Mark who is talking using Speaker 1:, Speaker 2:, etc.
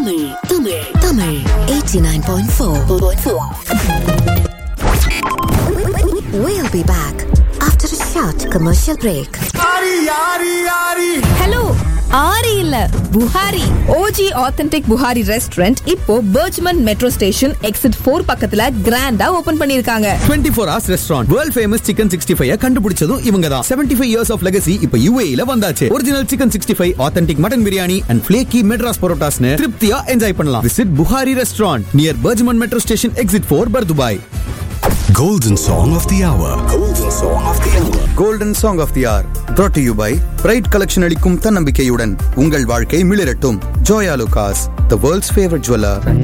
Speaker 1: Tamil 89.4. We'll be back after a short commercial break.
Speaker 2: Hello, ஆரி இல்ல Buhari. OG authentic Buhari restaurant இப்போ BurJuman metro station exit 4 பக்கத்துல கிராண்டா open பண்ணிருக்காங்க.
Speaker 3: 24 hours restaurant. World famous chicken 65 கண்டுபிடிச்சதும் இவங்க தான். 75 years of legacy இப்போ UAE ல வந்தாச்சு. Original chicken 65, authentic mutton biryani and flaky madras parotasன்னு திருப்தியா என்ஜாய் பண்ணலாம். Visit Buhari Restaurant near Berjman Metro Station exit 4 Bardubai.
Speaker 4: Golden Song of the Hour. Golden Song of the Hour.
Speaker 3: Golden Song of the Hour brought to you by Pride Collection அளிக்கும் தன்னம்பிக்கையுடன் உங்கள் வாழ்க்கை மிளிரட்டும். Joya Lucas, the world's favorite jeweler.